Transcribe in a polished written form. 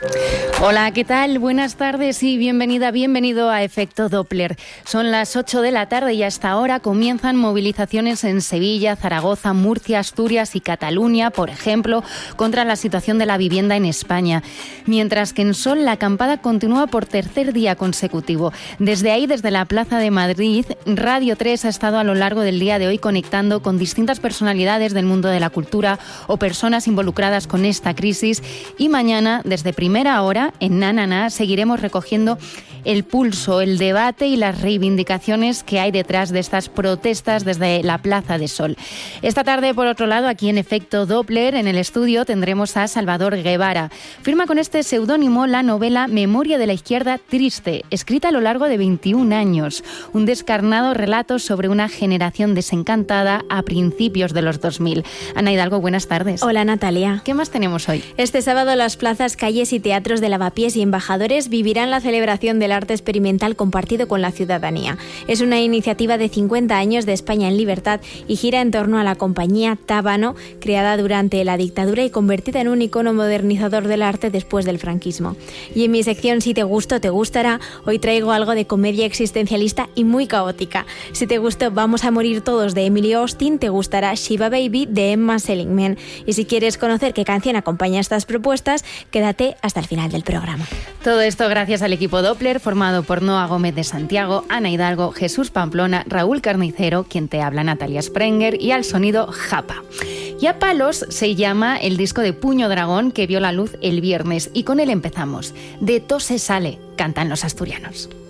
Hola, ¿qué tal? Buenas tardes y bienvenido a Efecto Doppler. Son las 8 de la tarde y hasta ahora comienzan movilizaciones en Sevilla, Zaragoza, Murcia, Asturias y Cataluña, por ejemplo, contra la situación de la vivienda en España. Mientras que en Sol la acampada continúa por tercer día consecutivo. Desde ahí, desde la Plaza de Madrid, Radio 3 ha estado a lo largo del día de hoy conectando con distintas personalidades del mundo de la cultura o personas involucradas con esta crisis, y mañana, desde primera hora, en Nananá, seguiremos recogiendo el pulso, el debate y las reivindicaciones que hay detrás de estas protestas desde la Plaza de Sol. Esta tarde, por otro lado, aquí en Efecto Doppler, en el estudio, tendremos a Salvador Guevara. Firma con este seudónimo la novela Memoria de la izquierda triste, escrita a lo largo de 21 años. Un descarnado relato sobre una generación desencantada a principios de los 2000. Ana Hidalgo, buenas tardes. Hola, Natalia. ¿Qué más tenemos hoy? Este sábado las plazas, calles y teatros de Lavapiés y Embajadores vivirán la celebración del arte experimental compartido con la ciudadanía. Es una iniciativa de 50 años de España en libertad y gira en torno a la compañía Tábano, creada durante la dictadura y convertida en un icono modernizador del arte después del franquismo. Y en mi sección Si te gustó, te gustará, hoy traigo algo de comedia existencialista y muy caótica. Si te gustó Vamos a morir todos de Emily Austin, te gustará Shiva Baby de Emma Seligman. Y si quieres conocer qué canción acompaña estas propuestas, quédate hasta el final del programa. Todo esto gracias al equipo Doppler, formado por Noa Gómez de Santiago, Ana Hidalgo, Jesús Pamplona, Raúl Carnicero, quien te habla, Natalia Sprenger, y al sonido Japa. Y a palos se llama el disco de Puño Dragón, que vio la luz el viernes, y con él empezamos. De todo se sale, cantan los asturianos.